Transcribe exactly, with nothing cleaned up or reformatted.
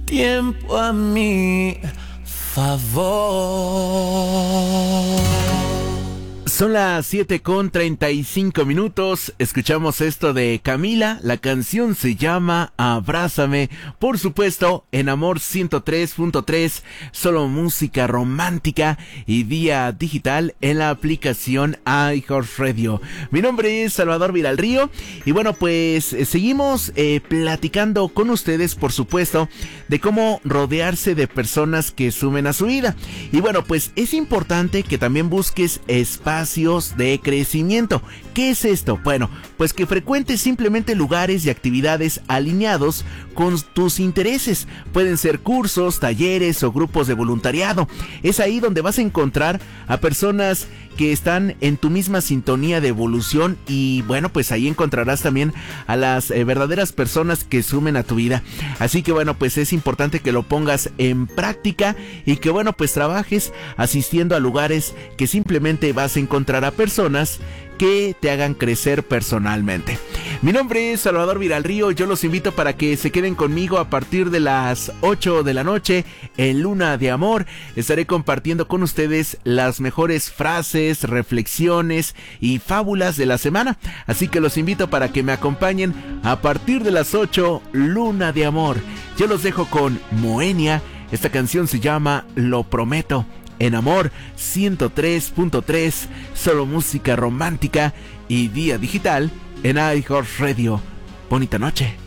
tiempo a mi favor. Son las siete con treinta y cinco minutos, escuchamos esto de Camila, la canción se llama Abrázame, por supuesto en Amor ciento tres punto tres, solo música romántica y vía digital en la aplicación iHeartRadio. Mi nombre es Salvador Villarrío y bueno, pues eh, seguimos eh, platicando con ustedes, por supuesto, de cómo rodearse de personas que sumen a su vida. Y bueno, pues es importante que también busques espacios de crecimiento. ¿Qué es esto? Bueno, pues que frecuentes simplemente lugares y actividades alineados con tus intereses. Pueden ser cursos, talleres o grupos de voluntariado. Es ahí donde vas a encontrar a personas que están en tu misma sintonía de evolución y bueno, pues ahí encontrarás también a las eh, verdaderas personas que sumen a tu vida. Así que bueno, pues es importante que lo pongas en práctica y que bueno, pues trabajes asistiendo a lugares que simplemente vas a encontrar a personas que te hagan crecer personalmente. Mi nombre es Salvador Villarrío, yo los invito para que se queden conmigo a partir de las ocho de la noche en Luna de Amor. Estaré compartiendo con ustedes las mejores frases, reflexiones y fábulas de la semana. Así que los invito para que me acompañen a partir de las ocho, Luna de Amor. Yo los dejo con Moenia, esta canción se llama Lo Prometo. En Amor ciento tres punto tres, solo música romántica y vía digital en iHeartRadio. Bonita noche.